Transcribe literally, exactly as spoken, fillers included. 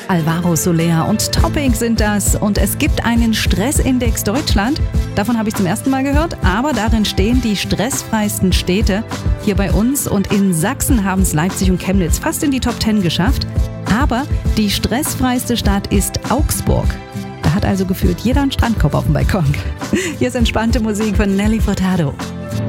Alvaro Soler und Topic sind das. Und es gibt einen Stressindex Deutschland. Davon habe ich zum ersten Mal gehört. Aber darin stehen die stressfreisten Städte hier bei uns. Und in Sachsen haben es Leipzig und Chemnitz fast in die Top Ten geschafft. Aber die stressfreiste Stadt ist Augsburg. Da hat also gefühlt jeder einen Strandkorb auf dem Balkon. Hier ist entspannte Musik von Nelly Furtado.